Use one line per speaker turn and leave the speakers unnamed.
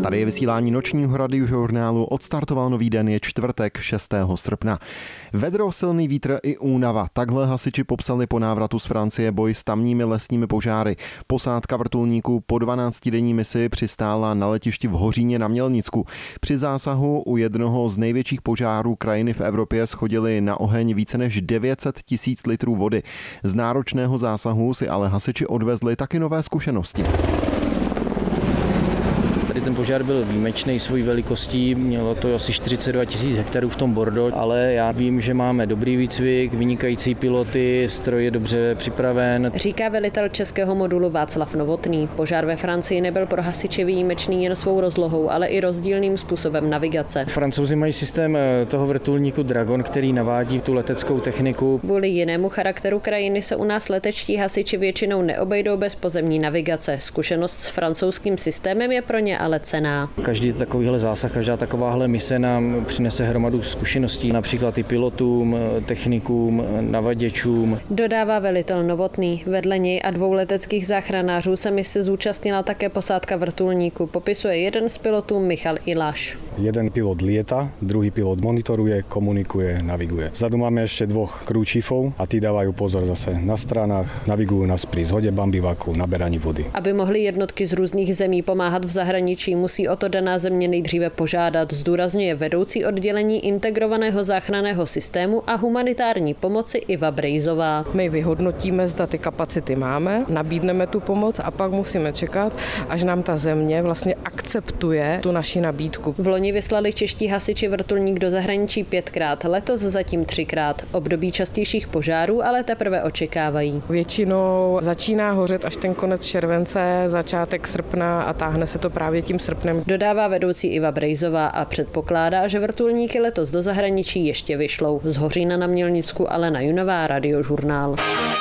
Tady je vysílání nočního radiožurnálu. Odstartoval nový den, je čtvrtek 6. srpna. Vedro, silný vítr i únava. Takhle hasiči popsali po návratu z Francie boj s tamními lesními požáry. Posádka vrtulníků po 12denní misi přistála na letišti v Hoříně na Mělnicku. Při zásahu u jednoho z největších požárů krajiny v Evropě shodili na oheň více než 900 000 litrů vody. Z náročného zásahu si ale hasiči odvezli taky nové zkušenosti.
Ten požár byl výjimečný svojí velikostí, mělo to asi 42 000 hektarů v tom Bordeaux, ale já vím, že máme dobrý výcvik, vynikající piloty, stroj je dobře připraven.
Říká velitel českého modulu Václav Novotný. Požár ve Francii nebyl pro hasiče výjimečný jen svou rozlohou, ale i rozdílným způsobem navigace.
Francouzi mají systém toho vrtulníku Dragon, který navádí tu leteckou techniku.
Kvůli jinému charakteru krajiny se u nás letečtí hasiči většinou neobejdou bez pozemní navigace. Zkušenost s francouzským systémem je pro ně ale cenná.
Každý takovýhle zásah, každá takováhle mise nám přinese hromadu zkušeností, například i pilotům, technikům, navaděčům.
Dodává velitel Novotný. Vedle něj a 2 leteckých záchranářů se mise zúčastnila také posádka vrtulníku. Popisuje jeden z pilotů Michal Iláš.
Jeden pilot lieta, druhý pilot monitoruje, komunikuje, naviguje. Vzadu máme ešte 2 crew chiefov a tí dávajú pozor zase na stranách, navigujú nás pri zhode bambivaku, naberaní vody.
Aby mohly jednotky z různých zemí pomáhat v zahraničí, musí o to daná země nejdříve požádat, zdůrazňuje vedoucí oddělení integrovaného záchranného systému a humanitární pomoci Iva Brejzová.
My vyhodnotíme, zda ty kapacity máme, nabídneme tu pomoc a pak musíme čekat, až nám ta země vlastně akceptuje tu naši nabídku.
V loni vyslali čeští hasiči vrtulník do zahraničí 5krát, letos zatím 3krát. Období častějších požárů ale teprve očekávají.
Většinou začíná hořet až ten konec července, začátek srpna a táhne se to právě tím srpnem.
Dodává vedoucí Iva Brejzová a předpokládá, že vrtulníky letos do zahraničí ještě vyšlou. Z Hořína na Mělnicku Alena Junová, Radiožurnál.